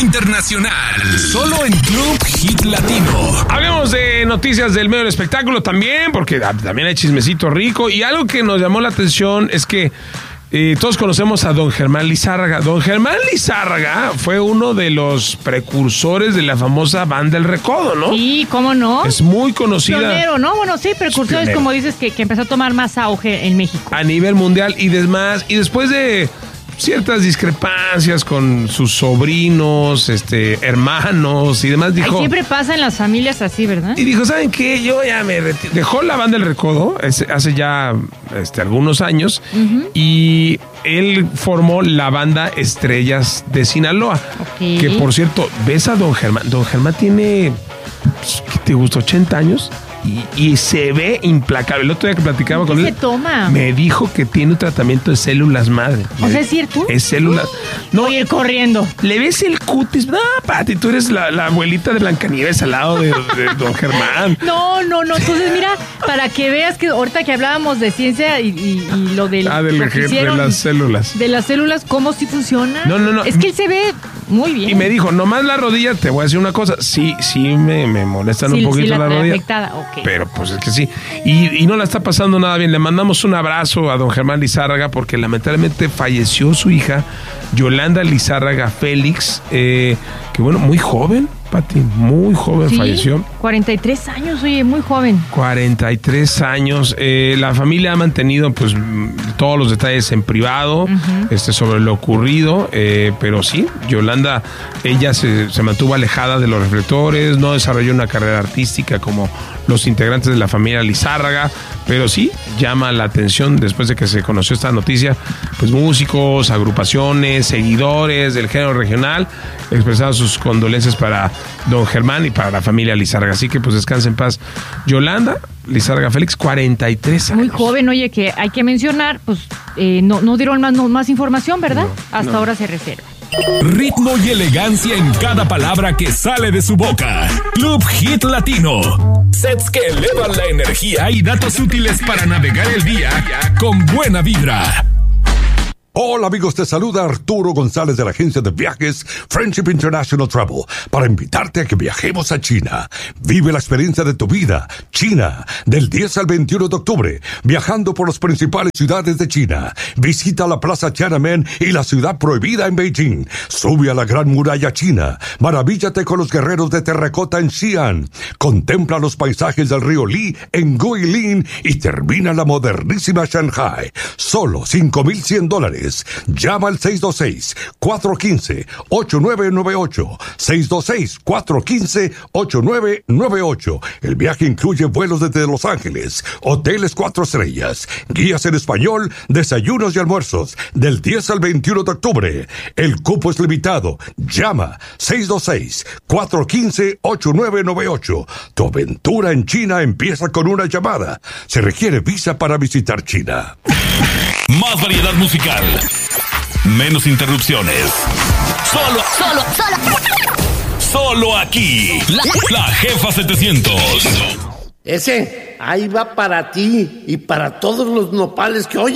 internacional, solo en Club Hit Latino. Hablemos de noticias del medio del espectáculo también, porque también hay chismecito rico. Y algo que nos llamó la atención es que todos conocemos a don Germán Lizárraga. Don Germán Lizárraga fue uno de los precursores de la famosa Banda El Recodo, ¿no? Sí, ¿cómo no? Es muy conocida. Pionero, ¿no? Bueno, sí, precursores, como dices, que empezó a tomar más auge en México. A nivel mundial y demás. Y después de ciertas discrepancias con sus sobrinos, hermanos y demás, dijo... Siempre pasa en las familias así, ¿verdad? Y dijo, ¿saben qué? Yo ya me retiré. Dejó la Banda El Recodo hace ya algunos años, y él formó la banda Estrellas de Sinaloa. Okay. Que, por cierto, ves a don Germán. Don Germán tiene, ¿qué te gusta? 80 años. Y se ve implacable. El otro día que platicaba con él, se toma? Me dijo que tiene un tratamiento de células madre. O sea, ¿es cierto? Es células. No, voy a ir corriendo. ¿Le ves el cutis? No, Pati, tú eres la abuelita de Blancanieves al lado de don Germán. No. Entonces, mira, para que veas que ahorita que hablábamos de ciencia y lo del de las células. De las células, ¿cómo sí funciona? No. Es que él se ve muy bien. Y me dijo, nomás la rodilla, te voy a decir una cosa. Sí, me molestan un poquito la rodilla. Afectada, okay. Pero pues es que sí. Y no la está pasando nada bien. Le mandamos un abrazo a don Germán Lizárraga porque lamentablemente falleció su hija, Yolanda Lizárraga Félix, que bueno, muy joven, Pati, muy joven, sí, falleció. 43 años, oye, muy joven. 43 años. La familia ha mantenido pues todos los detalles en privado, sobre lo ocurrido, pero sí, Yolanda, ella se mantuvo alejada de los reflectores, no desarrolló una carrera artística como los integrantes de la familia Lizárraga, pero sí llama la atención después de que se conoció esta noticia, pues músicos, agrupaciones, seguidores del género regional expresaron sus condolencias para don Germán y para la familia Lizárraga. Así que pues descansa en paz Yolanda Lizárraga Félix, 43 años. Muy joven, oye, que hay que mencionar, pues no dieron más información, ¿verdad? Hasta ahora se reserva. Ritmo y elegancia en cada palabra que sale de su boca. Club Hit Latino. Sets que elevan la energía y datos útiles para navegar el día con buena vibra. Hola amigos, te saluda Arturo González de la agencia de viajes Friendship International Travel para invitarte a que viajemos a China. Vive la experiencia de tu vida. China, del 10 al 21 de octubre, viajando por las principales ciudades de China. Visita la Plaza Tiananmen y la Ciudad Prohibida en Beijing. Sube a la Gran Muralla China. Maravíllate con los guerreros de terracota en Xi'an. Contempla los paisajes del río Li en Guilin y termina la modernísima Shanghai. Solo $5,100. Llama al 626-415-8998. 626-415-8998. El viaje incluye vuelos desde Los Ángeles, hoteles 4 estrellas, guías en español, desayunos y almuerzos, del 10 al 21 de octubre. El cupo es limitado. Llama 626-415-8998. Tu aventura en China empieza con una llamada. Se requiere visa para visitar China. Más variedad musical. Menos interrupciones. Solo aquí. La Jefa 700. Ese, ahí va para ti y para todos los nopales que oyes.